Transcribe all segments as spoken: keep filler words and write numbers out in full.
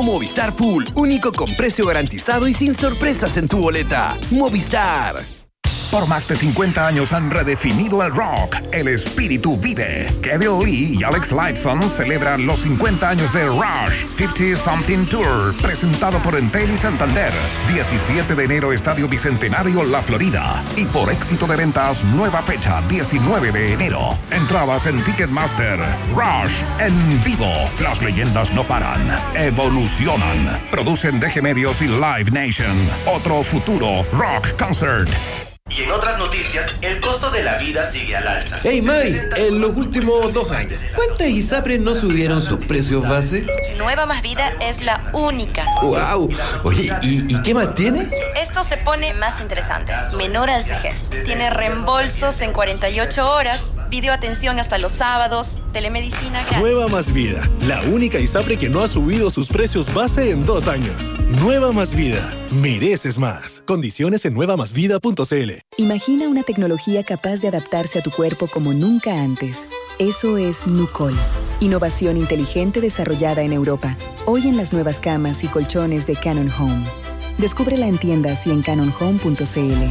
Nuevo Movistar Full, único con precio garantizado y sin sorpresas en tu boleta. Movistar. Por más de cincuenta años han redefinido el rock. El espíritu vive. Kevin Lee y Alex Lifeson celebran los cincuenta años de Rush cincuenta Something Tour, presentado por Entel y Santander. diecisiete de enero, Estadio Bicentenario, La Florida. Y por éxito de ventas, nueva fecha, diecinueve de enero. Entradas en Ticketmaster. Rush en vivo. Las leyendas no paran, evolucionan. Producen D G Medios y Live Nation. Otro futuro Rock Concert. Y en otras noticias, el costo de la vida sigue al alza. Hey May, en los últimos dos años, ¿cuántas ISAPRES no subieron sus precios base? Nueva Más Vida es la única. ¡Wow! Oye, ¿y, ¿y qué más tiene? Esto se pone más interesante. Menor al C G E S. Tiene reembolsos en cuarenta y ocho horas, videoatención hasta los sábados, telemedicina gratis. Nueva Más Vida, la única ISAPRE que no ha subido sus precios base en dos años. Nueva Más Vida, mereces más. Condiciones en nueva más vida punto c l. Imagina una tecnología capaz de adaptarse a tu cuerpo como nunca antes. Eso es Nucol. Innovación inteligente desarrollada en Europa. Hoy en las nuevas camas y colchones de Canon Home. Descúbrela en tiendas y en canon home punto c l.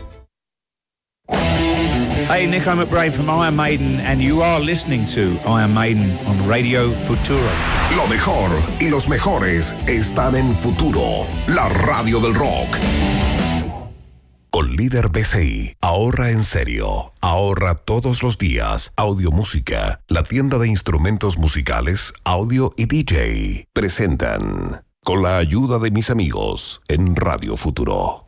Hey, Nico McBrae from Iron Maiden, and you are listening to Iron Maiden on Radio Futuro. Lo mejor y los mejores están en Futuro, la radio del rock. Con Líder B C I, ahorra en serio, ahorra todos los días. Audio Música, la tienda de instrumentos musicales, audio y D J, presentan Con la ayuda de mis amigos en Radio Futuro.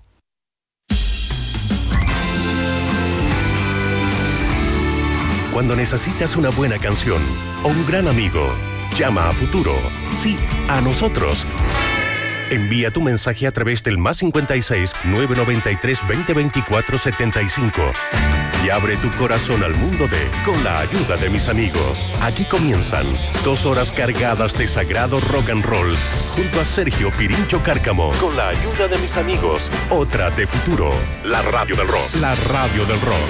Cuando necesitas una buena canción o un gran amigo, llama a Futuro. Sí, a nosotros. Envía tu mensaje a través del más cincuenta y seis, nueve noventa y tres, veinte veinticuatro, setenta y cinco y abre tu corazón al mundo de Con la ayuda de mis amigos. Aquí comienzan dos horas cargadas de sagrado rock and roll junto a Sergio Pirincho Cárcamo. Con la ayuda de mis amigos, otra de Futuro, la radio del rock. La radio del rock.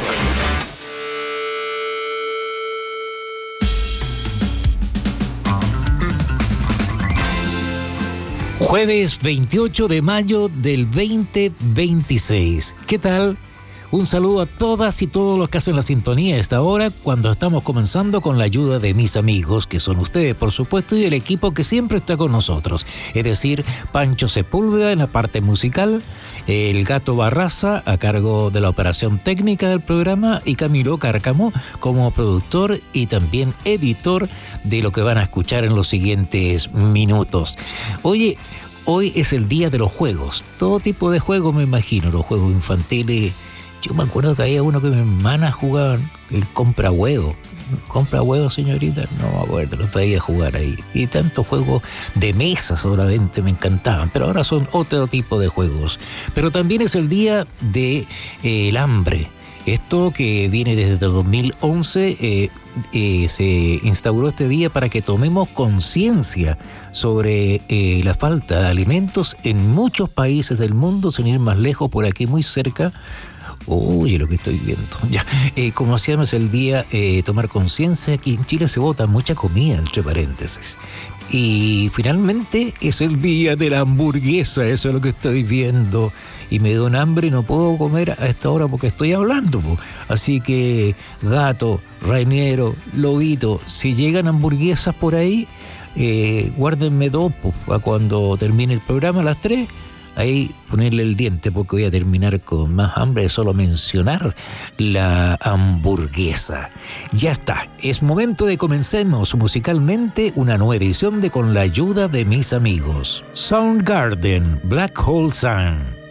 Jueves veintiocho de mayo del veinte veintiséis. ¿Qué tal? Un saludo a todas y todos los que hacen la sintonía a esta hora, cuando estamos comenzando con la ayuda de mis amigos, que son ustedes, por supuesto, y el equipo que siempre está con nosotros. Es decir, Pancho Sepúlveda en la parte musical, el Gato Barraza a cargo de la operación técnica del programa y Camilo Cárcamo como productor y también editor de lo que van a escuchar en los siguientes minutos. Oye, hoy es el día de los juegos, todo tipo de juegos me imagino, los juegos infantiles. Yo me acuerdo que había uno que mi hermana jugaba, el compra huevo. ¿Compra huevo, señorita? No me acuerdo, lo podía jugar ahí. Y tantos juegos de mesa solamente me encantaban, pero ahora son otro tipo de juegos. Pero también es el día del de, eh, hambre. Esto que viene desde el dos mil once, eh, eh, se instauró este día para que tomemos conciencia sobre eh, la falta de alimentos en muchos países del mundo, sin ir más lejos, por aquí muy cerca. Oye, lo que estoy viendo. Ya, eh, como hacíamos el día eh, tomar conciencia, aquí en Chile se bota mucha comida, entre paréntesis. Y finalmente es el día de la hamburguesa, eso es lo que estoy viendo. Y me da un hambre y no puedo comer a esta hora porque estoy hablando, po. Así que, Gato, Rainiero, Lobito, si llegan hamburguesas por ahí, eh, guárdenme dos, po, para cuando termine el programa a las tres. Ahí ponerle el diente porque voy a terminar con más hambre de solo mencionar la hamburguesa. Ya está, es momento de comencemos musicalmente una nueva edición de Con la ayuda de mis amigos. Soundgarden, Black Hole Sun.